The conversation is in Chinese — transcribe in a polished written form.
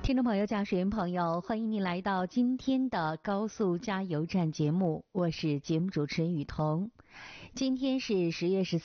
听众朋友、驾驶员朋友，欢迎您来到今天的高速加油站节目，我是节目主持人雨桐。今天是10月14